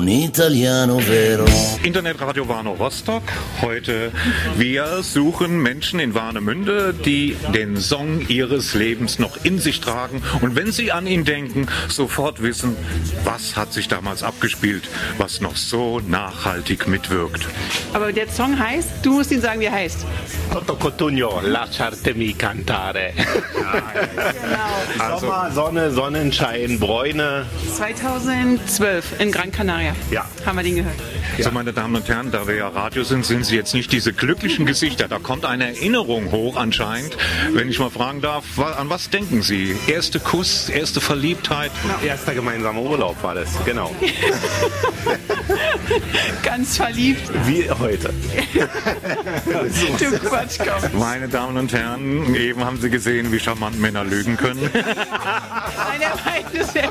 un italiano vero. Internetradio Warnow Rostock. Heute, wir suchen Menschen in Warnemünde, die den Song ihres Lebens noch in sich tragen und wenn sie an ihn denken, sofort wissen, was hat sich damals abgespielt, was noch so nachhaltig mitwirkt. Aber der Song heißt, du musst ihn sagen, wie er heißt. Toto Cotugno, lasciartemi cantare. Genau. Sommer, Sonne, Sonnenschein, Bräune. 2012 in Gran Canaria. Ja. Haben wir den gehört. So, meine Damen und Herren, da wir ja Radio sind, sind Sie jetzt nicht diese glücklichen Gesichter. Da kommt eine Erinnerung hoch anscheinend. Wenn ich mal fragen darf, an was denken Sie? Erste Kuss, erste Verliebtheit? Erster gemeinsamer Urlaub war das, genau. Ganz verliebt. Wie heute. Du Quatsch, komm. Meine Damen und Herren, eben haben Sie gesehen, wie charmant Männer lügen können. Nein, er meint es ja.